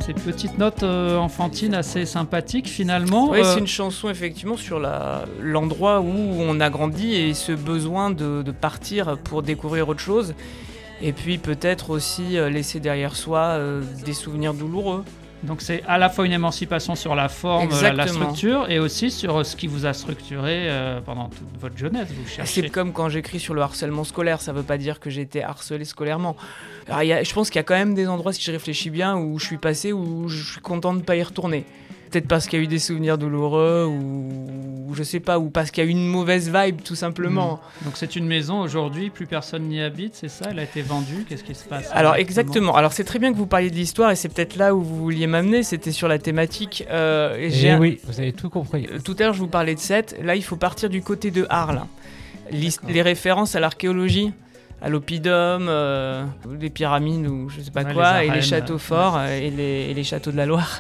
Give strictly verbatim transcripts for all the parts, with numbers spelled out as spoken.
Ces petites notes euh, enfantines assez sympathiques finalement. Oui, euh... c'est une chanson effectivement sur la, l'endroit où on a grandi et ce besoin de, de partir pour découvrir autre chose. Et puis peut-être aussi euh, laisser derrière soi euh, des souvenirs douloureux. Donc c'est à la fois une émancipation sur la forme, la, la structure, et aussi sur ce qui vous a structuré euh, pendant toute votre jeunesse. Vous cherchez. C'est comme quand j'écris sur le harcèlement scolaire, ça ne veut pas dire que j'ai été harcelé scolairement. Alors, y a, je pense qu'il y a quand même des endroits, si je réfléchis bien, où je suis passé, où je suis content de ne pas y retourner. Peut-être parce qu'il y a eu des souvenirs douloureux, ou je sais pas, ou parce qu'il y a eu une mauvaise vibe, tout simplement. Mmh. Donc c'est une maison aujourd'hui, plus personne n'y habite, c'est ça? Elle a été vendue, qu'est-ce qui se passe? Alors exactement, alors c'est très bien que vous parliez de l'histoire, et c'est peut-être là où vous vouliez m'amener, c'était sur la thématique. Euh, et j'ai un... oui, vous avez tout compris. Tout à l'heure je vous parlais de Sète, là il faut partir du côté de Arles. L'hist- les références à l'archéologie, à l'oppidum, euh, les pyramides ou je sais pas ouais, quoi, les et les châteaux forts ouais. et, les, et les châteaux de la Loire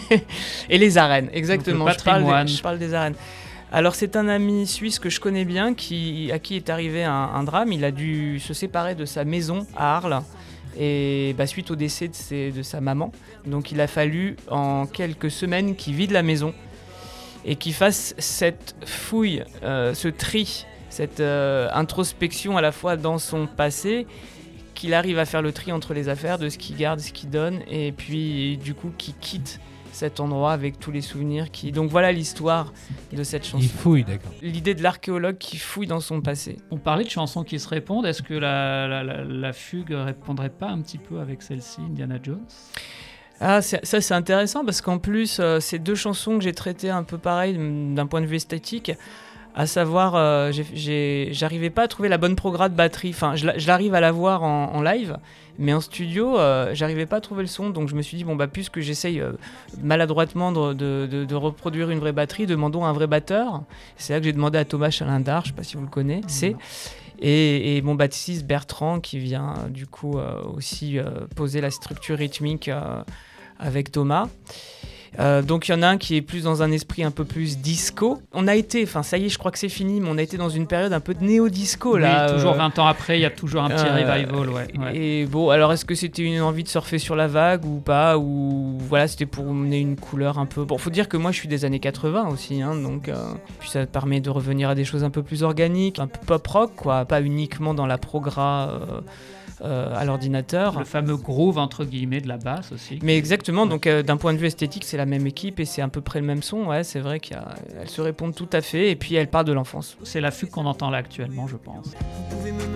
et les arènes, exactement. Je parle, des, je parle des arènes. Alors c'est un ami suisse que je connais bien qui, à qui est arrivé un, un drame. Il a dû se séparer de sa maison à Arles et bah, suite au décès de, ses, de sa maman. Donc il a fallu en quelques semaines qu'il vide la maison et qu'il fasse cette fouille, euh, ce tri, cette euh, introspection à la fois dans son passé, qu'il arrive à faire le tri entre les affaires, de ce qu'il garde, ce qu'il donne, et puis du coup qu'il quitte cet endroit avec tous les souvenirs qui... Donc voilà l'histoire de cette chanson. Il fouille, d'accord. L'idée de l'archéologue qui fouille dans son passé. On parlait de chansons qui se répondent, est-ce que la, la, la, la fugue répondrait pas un petit peu avec celle-ci, Indiana Jones ? Ah, c'est, ça c'est intéressant parce qu'en plus, euh, c'est deux chansons que j'ai traitées un peu pareil d'un point de vue esthétique. À savoir, euh, j'ai, j'ai, j'arrivais pas à trouver la bonne prograde de batterie. Enfin, je, je l'arrive à l'avoir en, en live, mais en studio, euh, j'arrivais pas à trouver le son. Donc je me suis dit, bon, bah, puisque j'essaye euh, maladroitement de, de, de, de reproduire une vraie batterie, demandons un vrai batteur. C'est là que j'ai demandé à Thomas Chalindar, je sais pas si vous le connaissez. C'est... Et, et mon bassiste Bertrand qui vient euh, du coup euh, aussi euh, poser la structure rythmique euh, avec Thomas. Euh, donc il y en a un qui est plus dans un esprit un peu plus disco. On a été, enfin ça y est, je crois que c'est fini, mais on a été dans une période un peu de néo-disco oui, là. Toujours euh, vingt ans après, il y a toujours un petit euh, revival, ouais, ouais. Et bon, alors est-ce que c'était une envie de surfer sur la vague ou pas, ou voilà, c'était pour mener une couleur un peu. Bon, faut dire que moi je suis des années quatre-vingts aussi, hein, donc euh... puis ça permet de revenir à des choses un peu plus organiques, un peu pop rock, quoi, pas uniquement dans la progra. Euh... Euh, à l'ordinateur. Le fameux groove entre guillemets de la basse aussi. Mais exactement, ouais. Donc euh, d'un point de vue esthétique, c'est la même équipe et c'est à peu près le même son. Ouais, c'est vrai qu'elles se répondent tout à fait et puis elles parlent de l'enfance. C'est la fugue qu'on entend là actuellement, je pense. Vous pouvez me